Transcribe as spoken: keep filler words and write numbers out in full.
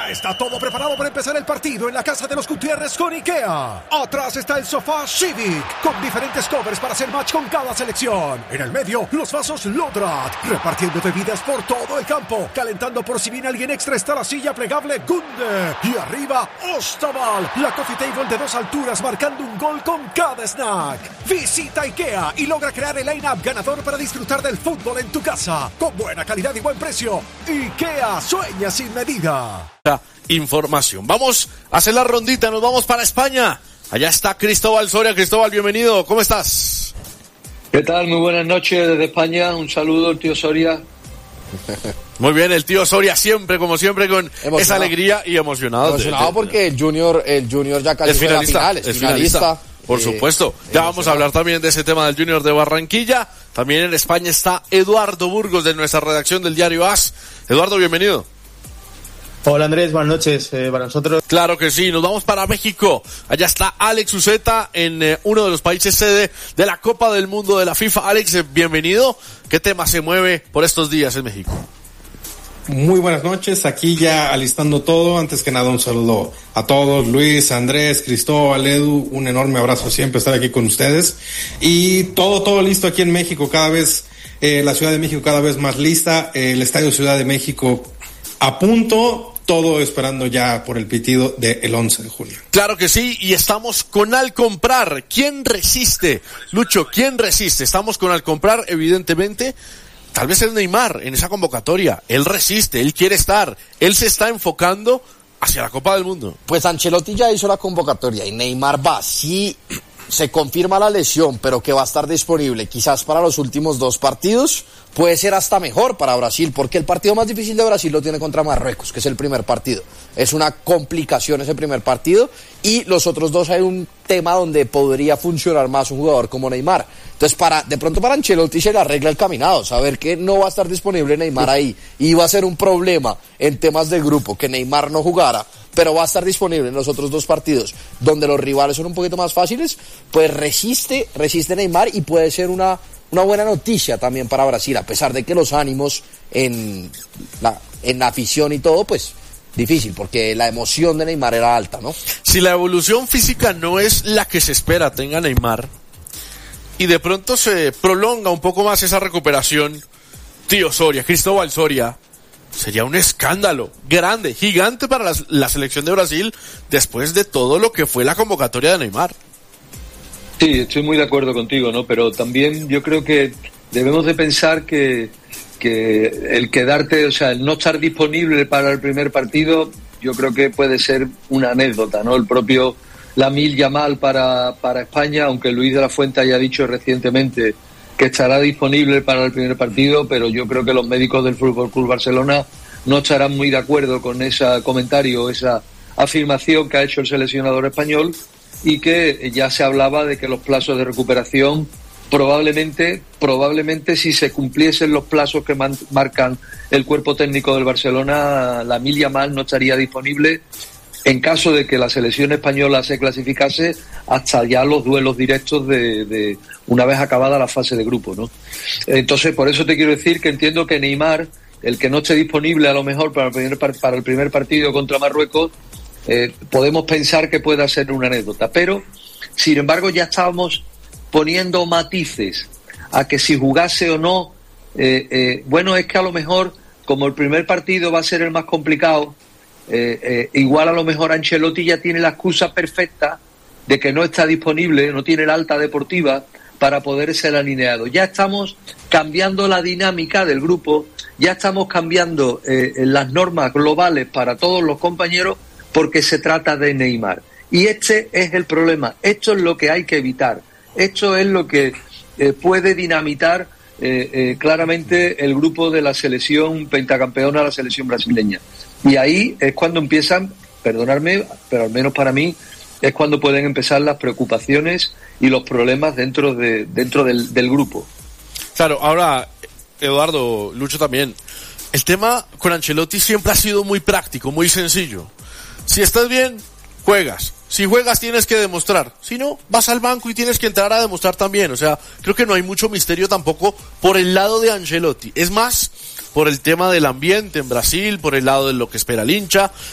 Ya está todo preparado para empezar el partido en la casa de los Gutiérrez con IKEA. Atrás está el sofá Civic, con diferentes covers para hacer match con cada selección. En el medio, los vasos Lodrat, repartiendo bebidas por todo el campo. Calentando por si viene alguien extra está la silla plegable Gunde. Y arriba, Ostaval, la coffee table de dos alturas marcando un gol con cada snack. Visita IKEA y logra crear el line-up ganador para disfrutar del fútbol en tu casa. Con buena calidad y buen precio. IKEA, sueña sin medida. Información. Vamos a hacer la rondita, nos vamos para España. Allá está Cristóbal Soria. Cristóbal, bienvenido, ¿cómo estás? ¿Qué tal? Muy buenas noches desde España. Un saludo, el tío Soria. Muy bien, el tío Soria siempre, como siempre, con emocionado. Esa alegría y emocionado. Emocionado de, de, porque el Junior, el Junior ya casi es finalista, final, es, es finalista. finalista. Por eh, supuesto. Ya vamos a hablar también de ese tema del Junior de Barranquilla. También en España está Eduardo Burgos de nuestra redacción del diario A S. Eduardo, bienvenido. Hola Andrés, buenas noches eh, para nosotros. Claro que sí, nos vamos para México. Allá está Alex Uceta en eh, uno de los países sede de la Copa del Mundo de la FIFA. Alex, eh, bienvenido. ¿Qué tema se mueve por estos días en México? Muy buenas noches, aquí ya alistando todo. Antes que nada un saludo a todos, Luis, Andrés, Cristóbal, Edu, un enorme abrazo siempre estar aquí con ustedes. Y todo, todo listo aquí en México, cada vez, eh, la Ciudad de México cada vez más lista, eh, el Estadio Ciudad de México a punto. Todo esperando ya por el pitido del once de junio. Claro que sí, y estamos con Alcomprar. ¿Quién resiste? Lucho, ¿quién resiste? Estamos con Alcomprar, evidentemente. Tal vez es Neymar en esa convocatoria. Él resiste, él quiere estar. Él se está enfocando hacia la Copa del Mundo. Pues Ancelotti ya hizo la convocatoria y Neymar va. Sí, se confirma la lesión, pero que va a estar disponible quizás para los últimos dos partidos. Puede ser hasta mejor para Brasil, porque el partido más difícil de Brasil lo tiene contra Marruecos, que es el primer partido. Es una complicación ese primer partido, y los otros dos hay un tema donde podría funcionar más un jugador como Neymar. Entonces, para de pronto para Ancelotti se le arregla el caminado, saber que no va a estar disponible Neymar ahí, y va a ser un problema en temas de grupo, que Neymar no jugara, pero va a estar disponible en los otros dos partidos, donde los rivales son un poquito más fáciles. Pues resiste, resiste Neymar, y puede ser una Una buena noticia también para Brasil, a pesar de que los ánimos en la, en la afición y todo, pues difícil, porque la emoción de Neymar era alta, ¿no? Si la evolución física no es la que se espera tenga Neymar, y de pronto se prolonga un poco más esa recuperación, tío Soria, Cristóbal Soria, sería un escándalo grande, gigante para la, la selección de Brasil, después de todo lo que fue la convocatoria de Neymar. Sí, estoy muy de acuerdo contigo, ¿no? Pero también yo creo que debemos de pensar que, que el quedarte, o sea, el no estar disponible para el primer partido, yo creo que puede ser una anécdota, ¿no? El propio Lamine Yamal para, para España, aunque Luis de la Fuente haya dicho recientemente que estará disponible para el primer partido, pero yo creo que los médicos del F C Barcelona no estarán muy de acuerdo con ese comentario, esa afirmación que ha hecho el seleccionador español, y que ya se hablaba de que los plazos de recuperación probablemente, probablemente si se cumpliesen los plazos que man, marcan el cuerpo técnico del Barcelona, Lamine Yamal no estaría disponible en caso de que la selección española se clasificase hasta ya los duelos directos de, de una vez acabada la fase de grupo, ¿no? Entonces, por eso te quiero decir que entiendo que Neymar, el que no esté disponible a lo mejor para el primer, para el primer partido contra Marruecos, Eh, podemos pensar que pueda ser una anécdota, pero sin embargo ya estábamos poniendo matices a que si jugase o no, eh, eh, bueno, es que a lo mejor como el primer partido va a ser el más complicado, eh, eh, igual a lo mejor Ancelotti ya tiene la excusa perfecta de que no está disponible, no tiene la alta deportiva para poder ser alineado. Ya estamos cambiando la dinámica del grupo, ya estamos cambiando eh, las normas globales para todos los compañeros, porque se trata de Neymar. Y este es el problema. Esto es lo que hay que evitar. Esto es lo que eh, puede dinamitar eh, eh, claramente el grupo de la selección pentacampeona, la selección brasileña. Y ahí es cuando empiezan, perdonadme, pero al menos para mí, es cuando pueden empezar las preocupaciones y los problemas dentro de dentro del, del grupo. Claro, ahora, Eduardo, Lucho también. El tema con Ancelotti siempre ha sido muy práctico, muy sencillo. Si estás bien, juegas. Si juegas, tienes que demostrar. Si no, vas al banco y tienes que entrar a demostrar también. O sea, creo que no hay mucho misterio tampoco por el lado de Ancelotti. Es más, por el tema del ambiente en Brasil, por el lado de lo que espera el hincha,